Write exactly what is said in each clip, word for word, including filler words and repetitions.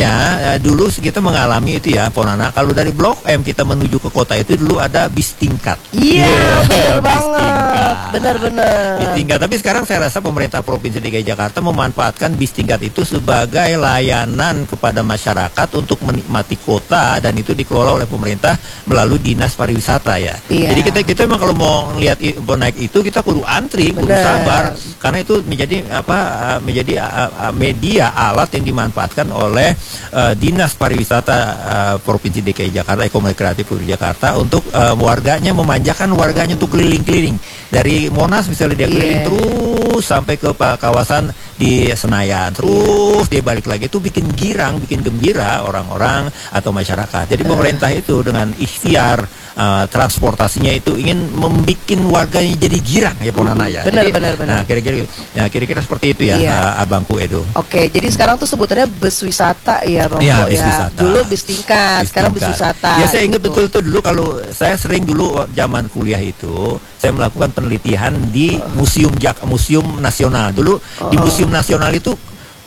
sebenarnya uh, dulu kita mengalami itu ya, Ponana. Kalau dari Blok M kita menuju ke kota itu dulu ada bis tingkat. Iya, yeah, benar banget. Benar-benar. Bis tingkat. Tapi sekarang saya rasa pemerintah Provinsi D K I Jakarta memanfaatkan bis tingkat itu sebagai layanan kepada masyarakat untuk menikmati kota, dan itu dikelola oleh pemerintah melalui Dinas Pariwisata ya. Yeah. Jadi kita kita memang kalau mau lihat naik itu kita kudu antri, kudu sabar, karena itu menjadi apa menjadi uh, media alat yang dimanfaatkan oleh uh, Dinas Pariwisata uh, Provinsi D K I Jakarta, Ekonomi Kreatif Provinsi Jakarta, untuk uh, warganya, memanjakan warganya untuk keliling-keliling dari Monas misalnya dia keliling yeah. terus sampai ke kawasan di Senayan, terus dia balik lagi, itu bikin girang, bikin gembira orang-orang atau masyarakat. Jadi pemerintah itu dengan ikhtiar uh, transportasinya itu ingin membuat warganya jadi girang ya Ponana ya. Benar, jadi, benar, benar. Nah kira-kira ya kira-kira seperti itu ya, iya. uh, Abangku Edo. Oke, jadi sekarang tuh sebutannya bus wisata ya Bang. Iya, bus wisata. Dulu bus tingkat, bis sekarang tingkat. Bus wisata. Ya saya ingat gitu. betul tuh dulu, kalau saya sering dulu zaman kuliah itu saya melakukan penelitian di uh. museum Jak Museum Nasional. Dulu uh. di Museum Nasional itu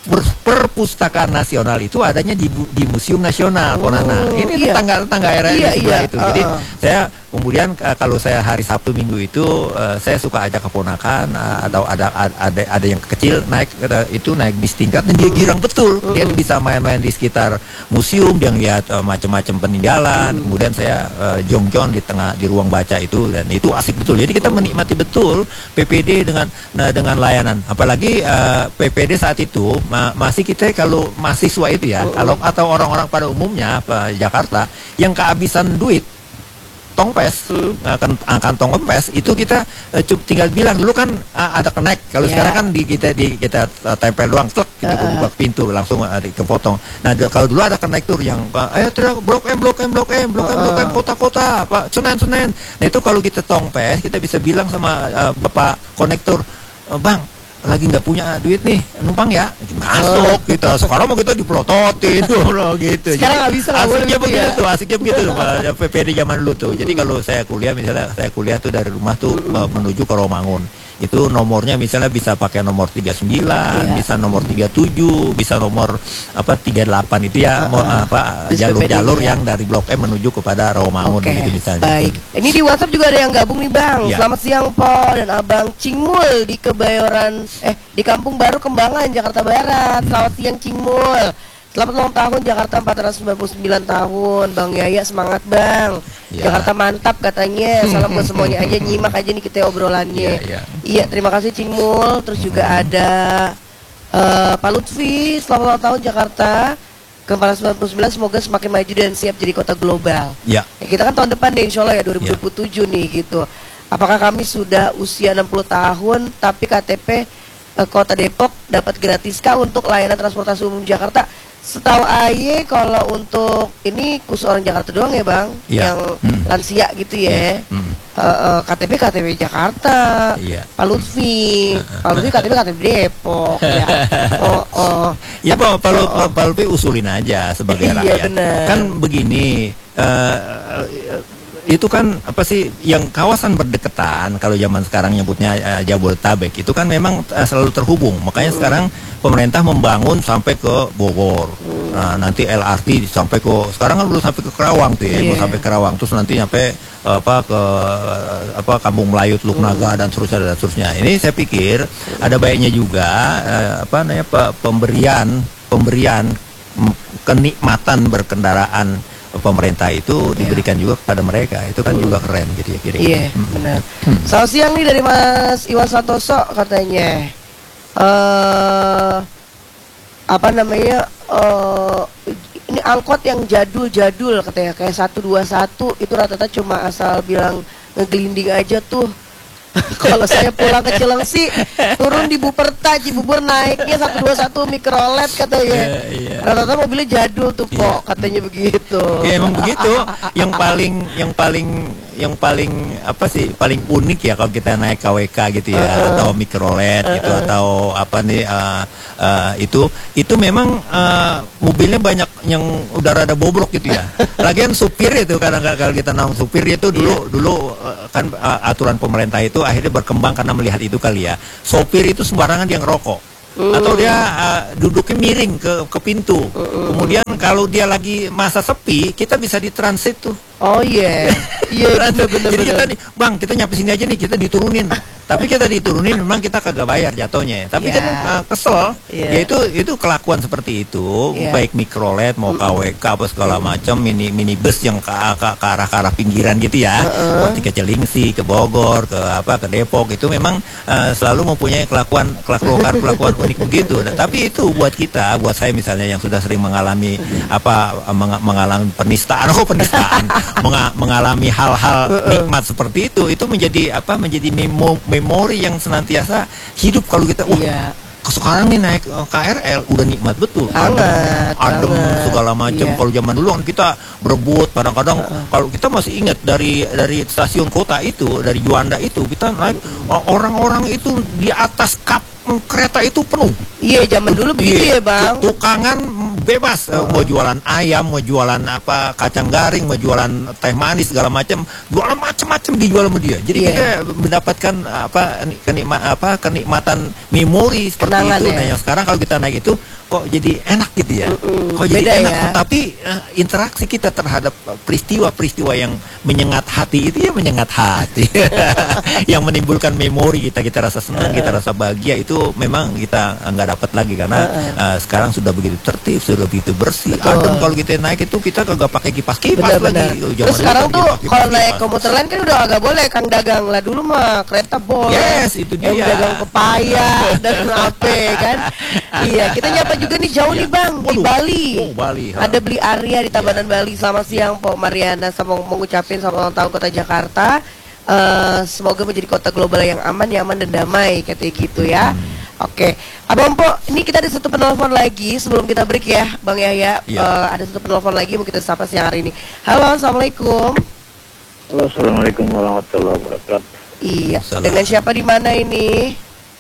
perpustakaan nasional itu adanya di, di Museum Nasional Ponana. Oh, ini iya. tetangga-tetangga era iya, sebelah iya. itu. Jadi uh. saya kemudian uh, kalau saya hari Sabtu Minggu itu uh, saya suka ajak keponakan uh, atau ada ada ada yang kecil naik uh, itu naik bis tingkat, dan dia girang betul. Uh. Dia bisa main-main di sekitar museum, dia lihat uh, macam-macam peninggalan. Uh. Kemudian saya uh, jongjon di tengah di ruang baca itu, dan itu asik betul. Jadi kita menikmati betul P P D dengan nah, dengan layanan. Apalagi uh, P P D saat itu ma masih kita kalau mahasiswa itu ya, uh. kalau atau orang-orang pada umumnya uh, Jakarta yang kehabisan duit tongpes, akan kantong kempes itu kita uh, cukup tinggal bilang dulu kan uh, ada connect. Kalau yeah. sekarang kan di kita di kita uh, tempel doang, truk kita uh, buka pintu langsung uh, kepotong. Nah kalau dulu ada konektor yang uh, ayo teriak Blok M, Blok M, Blok M, Blok M, Blok M, kota-kota, Pak Senen, Senen. Nah itu kalau kita tongpes kita bisa bilang sama uh, Bapak konektor, uh, Bang lagi nggak punya duit nih, numpang ya, masuk gitu. Sekarang mau kita dipelototin dulu gitu. Sekarang nggak bisa. Asiknya begitu ya? tuh, asiknya begitu tuh, P P D zaman dulu tuh. Jadi kalau saya kuliah misalnya, saya kuliah tuh dari rumah tuh uh, menuju ke Romangun. Itu nomornya misalnya bisa pakai nomor tiga puluh sembilan, yeah. bisa nomor tiga puluh tujuh, bisa nomor apa tiga puluh delapan itu ya, uh, uh, apa jalur-jalur yang dari Blok M menuju kepada Romangun okay. gitu misalnya. Baik. Ini di WhatsApp juga ada yang gabung nih Bang. Yeah. Selamat siang Po dan Abang Cingmul di Kebayoran eh di Kampung Baru Kembangan Jakarta Barat. Selamat siang Cingmul. Selamat ulang tahun Jakarta empat ratus sembilan puluh sembilan tahun. Bang Yaya semangat Bang. Ya. Jakarta mantap katanya. Salam buat semuanya aja, nyimak aja nih kita obrolannya. Iya, ya. Iya, terima kasih Cingmul. Terus juga ada uh, Pak Lutfi. Selamat ulang tahun Jakarta ke empat ratus sembilan puluh sembilan, semoga semakin maju dan siap jadi kota global. Ya. Ya kita kan tahun depan deh insya Allah ya dua ribu dua puluh tujuh ya. Nih gitu. Apakah kami sudah usia enam puluh tahun tapi K T P uh, Kota Depok dapat gratiskah untuk layanan transportasi umum Jakarta? Setahu Aye kalau untuk ini khusus orang Jakarta doang ya Bang, ya. Yang hmm. lansia gitu ya, ya. Hmm. uh, uh, K T P K T P Jakarta, ya. Pak Lutfi, Pak Lutfi K T P K T P Depok, ya. Oh, oh. Ya Pak Pak oh, oh. Lutfi usulin aja sebagai rakyat. Iya, bener. Kan begini. Uh, itu kan apa sih yang kawasan berdekatan, kalau zaman sekarang nyebutnya uh, Jabodetabek itu kan memang uh, selalu terhubung, makanya sekarang pemerintah membangun sampai ke Bogor. Nah, nanti L R T sampai ke sekarang kan belum sampai ke Kerawang tuh ya, yeah. belum sampai Kerawang, terus nanti sampai uh, apa ke uh, apa Kampung Melayu, Teluk Naga dan seterusnya dan seterusnya. Ini saya pikir ada baiknya juga uh, apa namanya pemberian pemberian kenikmatan berkendaraan pemerintah itu diberikan yeah. juga kepada mereka, itu kan juga keren gitu ya kira-kira. Iya, hmm. benar. Hmm. Selamat siang nih dari Mas Iwan Santoso katanya. Uh, apa namanya? Uh, ini angkot yang jadul-jadul katanya kayak satu dua satu itu rata-rata cuma asal bilang ngegelinding aja tuh. Kalau saya pulang ke Cilengsi turun di Buperta Cibubur naiknya satu dua satu mikrolet katanya. Yeah, yeah. Rata-rata mobilnya jadul tuh kok yeah. katanya begitu. Ya emang begitu. Yang paling yang paling yang paling apa sih paling unik ya kalau kita naik K W K gitu ya uh, atau mikrolet uh, gitu uh, atau apa nih uh, uh, itu itu memang uh, mobilnya banyak yang udah rada bobrok gitu ya. Lagian supir itu kadang-kadang kalau kita nang supir itu dulu yeah. dulu uh, kan uh, aturan pemerintah itu akhirnya berkembang karena melihat itu kali ya. Sopir itu sembarangan yang rokok. Hmm. atau dia uh, duduknya miring ke ke pintu. Hmm. Kemudian kalau dia lagi masa sepi, kita bisa ditransit tuh. Oh iya, iya benar-benar. Jadi kita nih, bang, kita nyampe sini aja nih, kita diturunin. Tapi kita diturunin, memang kita kagak bayar jatuhnya. Tapi Yeah. kan uh, kesel. Yeah. Ya itu itu kelakuan seperti itu, Yeah. baik mikrolet mau K W K apa segala macam, mini minibus yang ke, ke, ke arah ke arah pinggiran gitu ya, Uh-uh. seperti ke Cilingsi, ke Bogor, ke apa ke Depok itu memang uh, selalu mempunyai kelakuan kelakuan kelakuan unik begitu. Nah, tapi itu buat kita, buat saya misalnya yang sudah sering mengalami apa meng- mengalami penistaan, oh penistaan, menga- mengalami hal-hal nikmat seperti itu, itu menjadi apa menjadi memo memori yang senantiasa hidup kalau kita wah Iya. sekarang nih naik uh, K R L udah nikmat betul, Sangat, adem, adem sangat. segala macam. Iya. Kalau zaman dulu kan kita berebut kadang-kadang, kalau kita masih ingat dari dari stasiun kota itu, dari Juanda itu kita naik, uh, orang-orang itu di atas kap mm, kereta itu penuh. Iya, zaman dulu begitu ya, Bang. Tukangan bebas, uh, mau jualan ayam, mau jualan apa kacang garing, mau jualan teh manis segala macam, jualan macam-macam dijual sama dia. Jadi Iya. kita mendapatkan apa kenikma, apa kenikmatan memori seperti Kenangan itu. ya. Nah, yang sekarang kalau kita naik itu kok jadi enak gitu ya. Mm-mm. Kok jadi Beda enak. ya. Tapi uh, interaksi kita terhadap uh, peristiwa-peristiwa yang menyengat hati itu ya menyengat hati. Yang menimbulkan memori kita, kita rasa senang, kita rasa bahagia, itu memang kita uh, nggak dapat lagi karena uh, sekarang sudah begitu tertib, sudah begitu bersih. Betul. Adem kalau kita naik itu kita kagak pakai kipas-kipas Benar-benar. lagi. Oh, zaman Terus dulu sekarang kan tuh kipas-kipas. kalau naik komuter lain kan udah agak boleh Kang Dagang lah, dulu mah kereta boleh. Yes, itu Yang dia. dagang pepaya dan apa kan. Iya, kita nyapa juga nih jauh nih Bang, di Waduh. Bali. Oh, Bali, ha. Ada Beli Arya di Tabanan Bali. Selamat siang Pak Mariana, sama mau ngucapin selamat ulang tahun Kota Jakarta. Eh, semoga menjadi kota global yang aman, nyaman dan damai, katanya gitu ya. Oke, Abang Po, ini kita ada satu penelpon lagi sebelum kita break ya, Bang Yahya. Iya. Eh, ada satu penelpon lagi mau kita sapa siang hari ini. Halo, assalamualaikum. Halo, assalamualaikum warahmatullahi wabarakatuh. Iya, Salam. dengan siapa di mana ini?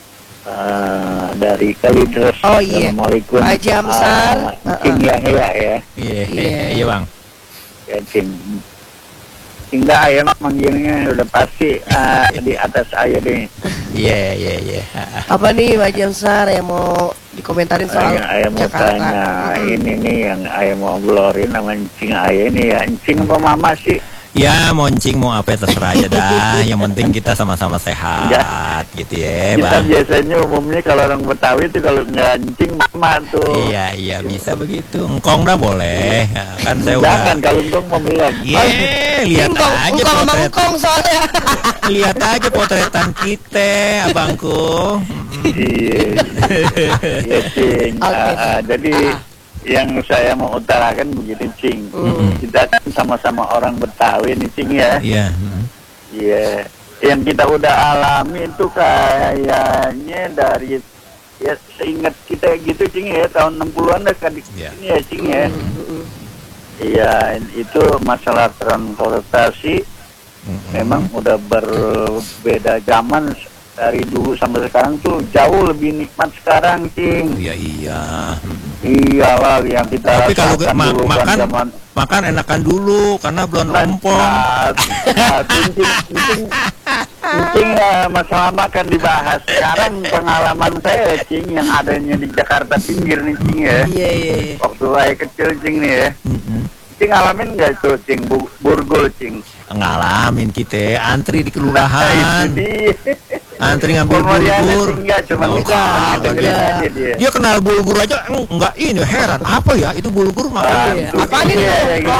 Uh, dari Kalideres. Oh, iya. Assalamualaikum. Pak Jamsar. Uh, Cing Yahya ya. Iya, Iya. iya bang. Ya Cing. Cing ayam manggilnya udah pasti uh, di atas air nih. Iya, iya, iya. Apa nih Pak Jamsar yang mau dikomentarin soal Ayam, ayam mau Jakarta? tanya Mm-mm. ini nih yang ayam mau glorin sama Cing ayam ini ya. Cing apa mama sih? Ya, moncing mau apa terserah aja dah. Yang penting kita sama-sama sehat, gitu ya, Kita bang. biasanya umumnya kalau orang Betawi itu kalau nggak Cing mama tuh. Iya, iya bisa begitu. Engkong dah boleh. Nah, kan saya udah. Jangan kalau untung mau belum. Iya, lihat Engkong, aja engkong sama potret. engkong soalnya. Lihat aja potretan kita, abangku. Iya, iya, Cing. Oke. Ah, ah, jadi yang saya mau utarakan begitu, Cing. Kita kan sama-sama orang Betawi nih, Cing ya. Iya. Iya. Yang kita udah alami itu kayaknya dari ya seingat kita gitu, Cing ya, tahun enam puluhan dah kan di Iya. sini ya, Cing ya. Iya, itu masalah transportasi memang udah berbeda zaman dari dulu sampai sekarang tuh jauh lebih nikmat sekarang, Cing. Iya, iya. Iyalah yang kita Tapi kalau rasakan ma dulu kan makan zaman makan enakan dulu karena belum ompong. Nah, nah, Cing, Cing, Cing, ya, masalah makan dibahas. Sekarang pengalaman saya, Cing, yang adanya di Jakarta pinggir nih, Cing ya. Iya, iya, iya. Waktu saya kecil, Cing nih ya. Mm-mm. Cing ngalamin nggak tuh, Cing, bu- burgol, Cing? Ngalamin kita antri di Nah, itu kelurahan, dia. antri ngambil Pemoriana, bulgur. Cing, nggak cuma Oh, kita, kagak dengerin dia. aja dia. Dia kenal bulgur aja eng- enggak ini heran apa ya itu bulgur Ah, makanya. itu Apaan dia, itu? ya, gitu.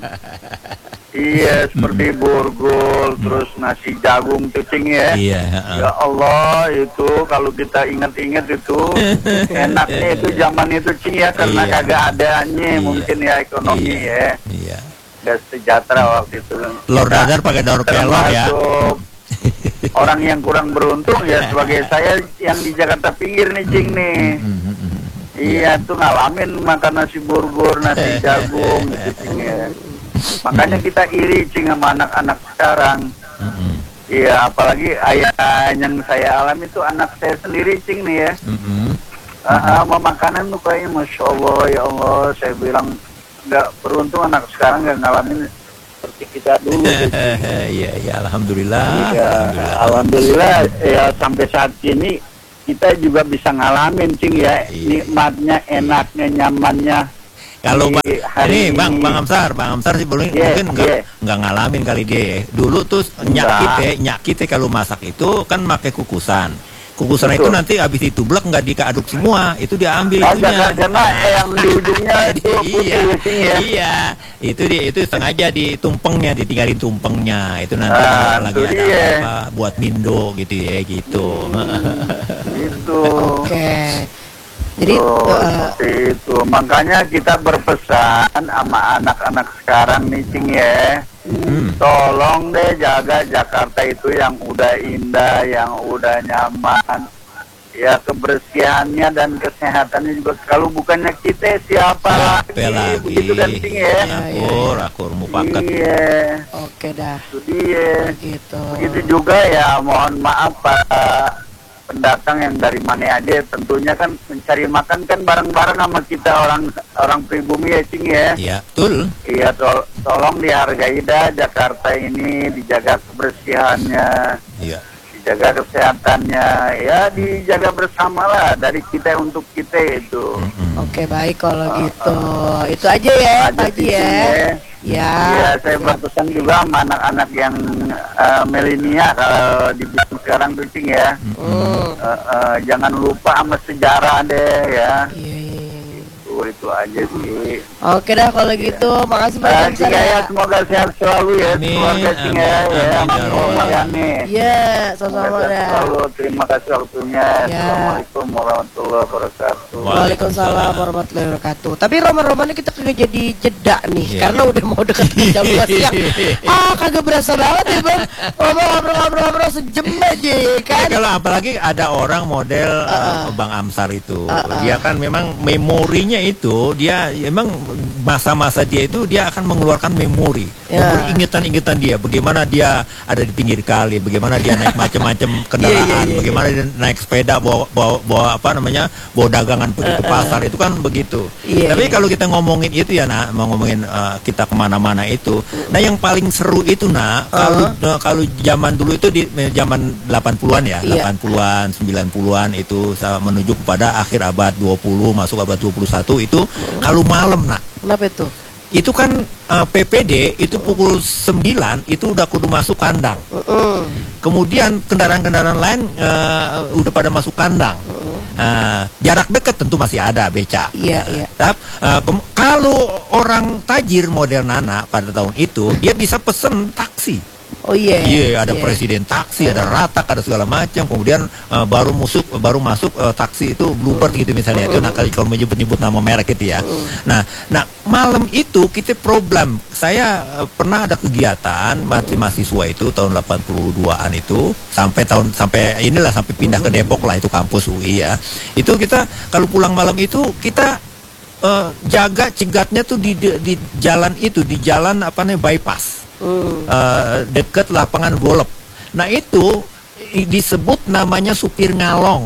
Iya, seperti burgol, terus nasi jagung tuh, Cing ya. Iya, heeh. Ya Allah, itu kalau kita ingat-ingat itu enaknya itu zaman itu, Cing ya, karena Iya. kagak adanya Iya. mungkin ya ekonomi Iya. ya, Iya. gak sejahtera waktu itu. Lord Kita Dadar pakai daur pelor ya. termasuk orang yang kurang beruntung ya sebagai saya yang di Jakarta pinggir nih, Cing nih. Mhm. Iya tuh ngalamin makan nasi burgur, nasi jagung gitu, Cing ya. Makanya kita iri, Cing, sama anak-anak sekarang. Mhm. Iya, apalagi ayah yang saya alami itu anak saya sendiri, Cing nih ya. Mhm. Ah, sama makanan tuh kayaknya Masya Allah, ya Allah, saya bilang nggak beruntung anak sekarang nggak ngalamin seperti kita dulu. Iya, iya, alhamdulillah. Iya, Alhamdulillah. alhamdulillah ya sampai saat ini kita juga bisa ngalamin cing ya, Iya. nikmatnya, enaknya, nyamannya. Kalau di bang, hari ini bang, ini. bang Amsar, bang Amsar sih boleh Iya, mungkin nggak iya. nggak ngalamin kali dia. Dulu tuh nyak Enggak. kita, nyak kita kalau masak itu kan pakai kukusan. Kukusan Betul. itu nanti habis ditublek nggak dikeaduk semua, itu diambil Oh, itunya. jangan, jangan yang di ujungnya itu iya, putih cing ya. iya, itu dia itu sengaja ditumpengnya, ditinggalin tumpengnya, itu nanti Ah, kalau lagi itu ada dia. apa buat mindo gitu ya gitu. Itu. Oke. Jadi Tuh, uh, seperti itu. Makanya kita berpesan sama anak-anak sekarang nih cing ya. Hmm. Tolong deh jaga Jakarta itu yang udah indah, yang udah nyaman. Ya kebersihannya dan kesehatannya juga. Kalau bukannya kita siapa Siapa lagi? Begitu kan cing ya. Iya, iya, Akur, akur mupakat. Iya, oke dah. itu dia. Gitu. Begitu juga ya, mohon maaf Pak pendatang yang dari mana aja, tentunya kan mencari makan kan bareng-bareng sama kita orang orang pribumi ya cing ya. Iya, betul. Iya, tol tolong dihargai dah Jakarta ini, dijaga kebersihannya, Iya. dijaga kesehatannya, ya dijaga bersama lah dari kita untuk kita itu. Mm-mm. Oke baik kalau gitu. Itu aja ya Aja Pak sih, Haji ya. Cing, ya. Ya. Iya, saya berpesan juga sama anak-anak yang uh, milenial kalau di bisnis sekarang tuh cing ya. Hmm. Uh, uh, jangan lupa sama sejarah deh ya. Iya, iya, iya. Itu, itu aja sih. Oke dah kalau gitu. Makasih Uh, banyak Cing Amsar ya, ya. semoga sehat selalu ya, Amin, keluarga Cing ya, amin, ya, amin, sama ya Rob. keluarganya. Iya, Semoga sama-sama sehat dah. selalu. Terima kasih waktunya. Ya. Assalamualaikum warahmatullahi wabarakatuh. Waalaikumsalam warahmatullahi wabarakatuh. Tapi roman-romannya kita kagak jadi jeda nih, Iya. karena udah mau dekat jam dua siang. Ah, kagak berasa banget ya bang. Ngobrol-ngobrol-ngobrol sejam aja ya kan. Ya, kalau apalagi ada orang model uh, Bang Amsar itu, dia kan memang memorinya itu dia emang masa-masa dia itu dia akan mengeluarkan memori, Ya. memori ingatan-ingatan dia, bagaimana dia ada di pinggir kali, bagaimana dia naik macam-macam kendaraan, Iya, iya, iya, bagaimana dia naik sepeda bawa, bawa, bawa apa namanya bawa dagangan pergi ke pasar, itu kan begitu. Iya, Tapi iya. kalau kita ngomongin itu ya nak, mau ngomongin uh, kita kemana-mana itu, nah yang paling seru itu nak, kalau uh, kalau zaman dulu itu di eh, zaman delapan puluhan ya, Iya. delapan puluhan, sembilan puluhan itu sa- menuju kepada akhir abad dua puluh masuk abad dua puluh satu itu kalau malam nak, Kenapa itu? itu kan uh, P P D itu pukul sembilan itu udah kudu masuk kandang. Mm-mm. Kemudian kendaraan-kendaraan lain uh, udah pada masuk kandang. Uh, jarak dekat tentu masih ada beca. Iya, iya. Tap, uh, kem- kalau orang tajir model Nana pada tahun itu dia bisa pesen taksi. Oh iya. Iya, ada Iya. presiden taksi, ada ratak, ada segala macam. Kemudian uh, baru masuk, baru masuk uh, taksi itu Bluebird gitu misalnya. Itu nah, kalau menyebut-nyebut nama merek itu ya. Nah, nah malam itu kita problem. Saya uh, pernah ada kegiatan masih mahasiswa itu tahun delapan puluh dua-an itu sampai tahun sampai inilah sampai pindah ke Depok lah itu kampus U I ya. Itu kita kalau pulang malam itu kita uh, jaga cegatnya tuh di, di di jalan itu, di jalan apa namanya bypass. Hmm. Uh, dekat lapangan golf. Nah itu i- disebut namanya supir ngalong.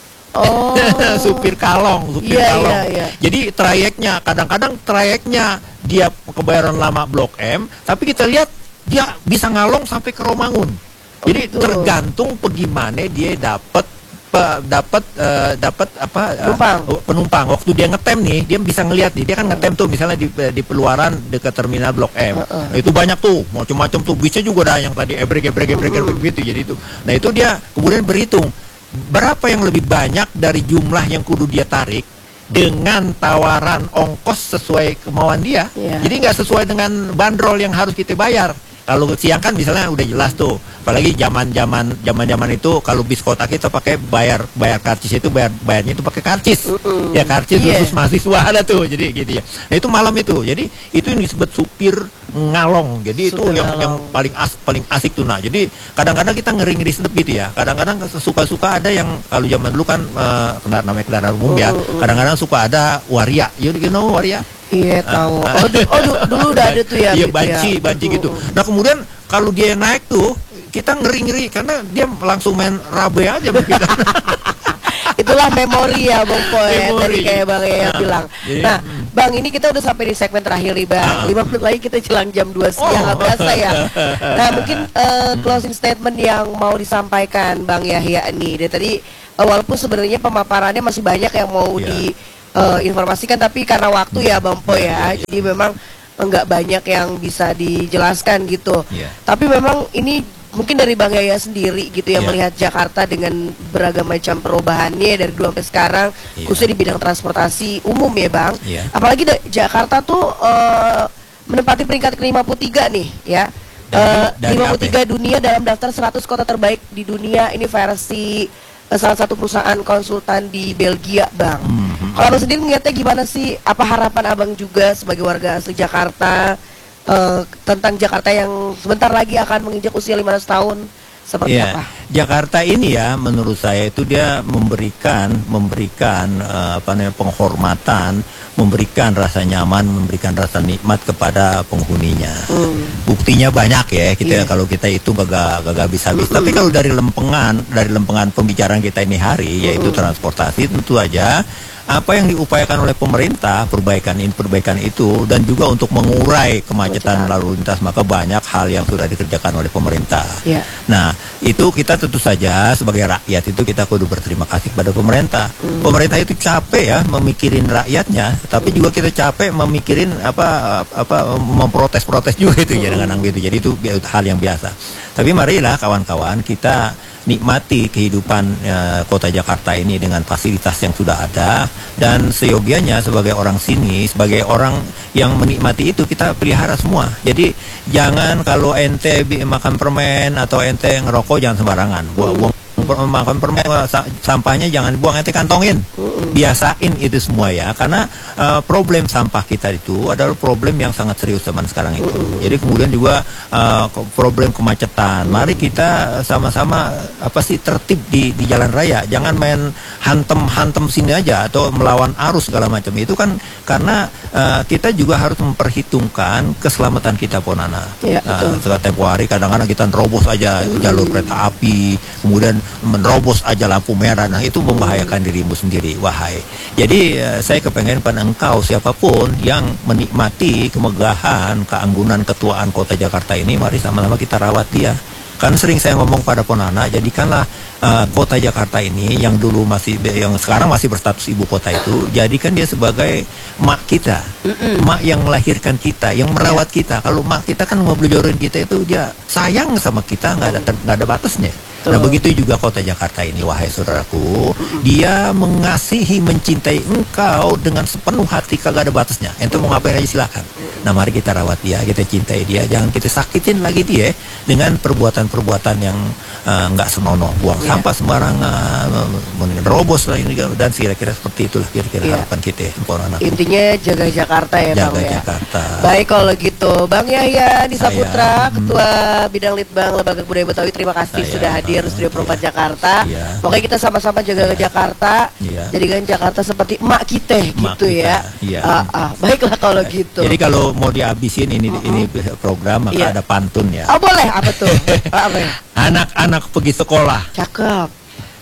Oh. supir kalong, supir Iya, kalong. iya, iya. Jadi trayeknya kadang-kadang trayeknya dia Kebayoran Lama Blok M, tapi kita lihat dia bisa ngalong sampai ke Romangun. Jadi gitu. tergantung bagaimana dia dapat pe- dapat eh, dapat apa eh, Penumpang. penumpang. Waktu dia ngetem nih, dia bisa ngelihat nih, dia kan ngetem tuh misalnya di di Peluaran dekat terminal Blok M. Heeh. Nah, itu banyak tuh, macam-macam tuh. Bisa juga ada yang tadi ebrek ebrek ebrek ebrek gitu jadi itu. Nah, itu dia kemudian berhitung berapa yang lebih banyak dari jumlah yang kudu dia tarik dengan tawaran ongkos sesuai kemauan dia. Iya. Jadi nggak sesuai dengan bandrol yang harus kita bayar. Kalau siang kan misalnya udah jelas tuh, apalagi zaman zaman zaman zaman itu kalau bis kota kita pakai bayar bayar karcis itu bayar bayarnya itu pakai karcis, Mm-mm. ya karcis Iya. khusus mahasiswa ada tuh, jadi gitu ya. Nah itu malam itu, jadi itu yang disebut supir ngalong, jadi itu Supir yang yang ngalong. paling as paling asik tuh nah. Jadi kadang-kadang kita ngeri ngeri sedep gitu ya, kadang-kadang suka-suka ada yang kalau zaman dulu kan eh, kendaraan namanya kendaraan umum ya, Mm-mm. kadang-kadang suka ada waria, you, you know waria? Iya tahu. Oh, du- oh du- dulu udah ada tuh ya. Iya gitu banci, ya. banci gitu. Mm-mm. Nah kemudian kalau dia naik tuh kita ngeri-ngeri karena dia langsung main rabe aja begitu. Itulah memori ya Bang Poe tadi Memori. kayak Bang Yaya Nah, bilang. jadi- Nah, Bang ini kita udah sampai di segmen terakhir nih Bang. Ah. lima menit lagi kita jelang jam dua siang Oh. nggak berasa ya. Nah, mungkin eh, closing statement yang mau disampaikan Bang Yahya nih. Dari tadi uh, walaupun sebenarnya pemaparannya masih banyak yang mau Iya. diinformasikan, tapi karena waktu ya Bang Po ya, Iya, iya. jadi memang nggak banyak yang bisa dijelaskan gitu. Iya. Tapi memang ini mungkin dari Bang Yaya sendiri gitu yang Iya. melihat Jakarta dengan beragam macam perubahannya dari dulu sampai sekarang, Iya. khususnya di bidang transportasi umum ya Bang. Iya. Apalagi da- Jakarta tuh eh, menempati peringkat ke lima puluh tiga nih ya. Dari- dari lima puluh tiga apa ya? dunia dalam daftar seratus kota terbaik di dunia. Ini versi eh, salah satu perusahaan konsultan di Belgia Bang. Mhm. Kalau Abang sendiri melihatnya gimana sih? Apa harapan Abang juga sebagai warga asli Jakarta eh, tentang Jakarta yang sebentar lagi akan menginjak usia lima ratus tahun? Seperti Iya, apa? Jakarta ini ya menurut saya itu dia memberikan memberikan eh, apa namanya penghormatan, memberikan rasa nyaman, memberikan rasa nikmat kepada penghuninya. Hmm. Buktinya banyak ya kita Iya. kalau kita itu gagak gagak bisa habis. Tapi kalau dari lempengan dari lempengan pembicaraan kita ini hari yaitu transportasi, tentu aja apa yang diupayakan oleh pemerintah perbaikan ini perbaikan itu dan juga untuk mengurai kemacetan Kemacetan. lalu lintas, maka banyak hal yang sudah dikerjakan oleh pemerintah. Iya. Nah, itu kita tentu saja sebagai rakyat itu kita kudu berterima kasih kepada pemerintah. Hmm. Pemerintah itu capek ya memikirin rakyatnya, tapi juga kita capek memikirin apa apa memprotes-protes juga itu ya dengan gitu. Jadi itu bi- hal yang biasa. Tapi marilah kawan-kawan kita nikmati kehidupan eh, kota Jakarta ini dengan fasilitas yang sudah ada, dan seyogianya sebagai orang sini, sebagai orang yang menikmati itu kita pelihara semua. Jadi jangan kalau ente bi- makan permen atau ente ngerokok jangan sembarangan. Buang-buang makan permen, sa- sampahnya jangan buang, ente kantongin. Biasain itu semua ya, karena eh, problem sampah kita itu adalah problem yang sangat serius zaman sekarang itu. Jadi kemudian juga eh, ke- problem kemacetan. Mari kita sama-sama apa sih tertib di di jalan raya. Jangan main hantem-hantem sini aja atau melawan arus segala macam. Itu kan karena eh, kita juga harus memperhitungkan keselamatan kita Ponana. Iya, Nah, betul. setelah tempo hari kadang-kadang kita nerobos aja jalur kereta api, kemudian menerobos aja lampu merah. Nah, itu membahayakan dirimu sendiri, wahai. Jadi eh, saya kepengen pada engkau siapapun yang menikmati kemegahan, keanggunan, ketuaan kota Jakarta ini, mari sama-sama kita rawat dia. Kan sering saya ngomong pada Ponana, jadikanlah eh, kota Jakarta ini yang dulu masih, yang sekarang masih berstatus ibu kota itu, jadikan dia sebagai mak kita, mak yang melahirkan kita, yang merawat kita. Kalau mak kita kan mau belajarin kita itu dia sayang sama kita, nggak ada nggak ada batasnya. Nah, Betul. begitu juga kota Jakarta ini, wahai saudaraku, dia mengasihi, mencintai engkau dengan sepenuh hati, kagak ada batasnya. Ente mau ngapain aja silakan. Nah, mari kita rawat dia, kita cintai dia, jangan kita sakitin lagi dia dengan perbuatan-perbuatan yang eh, nggak senonoh, buang Iya. sampah sembarangan, menerobos lah ini dan kira-kira seperti itulah kira-kira Iya. harapan kita, Ponana. Intinya jaga Jakarta ya Jaga Bang ya. Jakarta. Baik kalau gitu, Bang Yahya Nisa Saya, Putra, hmm. Ketua Bidang Litbang Lembaga Budaya Betawi, terima kasih Saya, sudah hadir di Studio Perempat iya. Jakarta. Iya. Pokoknya kita sama-sama jaga Iya. Jakarta, Iya. jadikan Jakarta seperti emak kita Emak gitu kita, ya. iya. Ah, ah. Baiklah kalau gitu. Jadi kalau mau dihabisin ini ini program maka Iya. ada pantun ya. Oh boleh, apa tuh? Apa ya? Anak-anak pergi sekolah Cakep.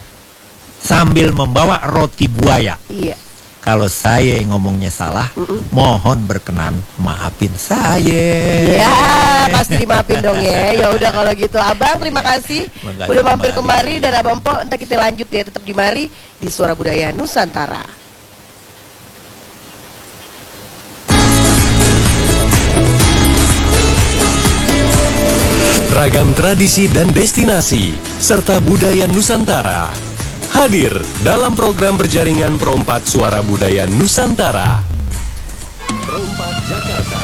sambil membawa roti buaya. Iya. Kalau saya yang ngomongnya salah, mohon berkenan maafin saya. Ya, pasti dimaafin dong ya. Ya udah kalau gitu, Abang terima kasih Makasih udah mampir kembali. kemari, dan Abang Po entar kita lanjut ya, tetap di mari di Suara Budaya Nusantara. Ragam tradisi dan destinasi serta budaya Nusantara hadir dalam program berjaringan Perompat Suara Budaya Nusantara. Perompat Jakarta.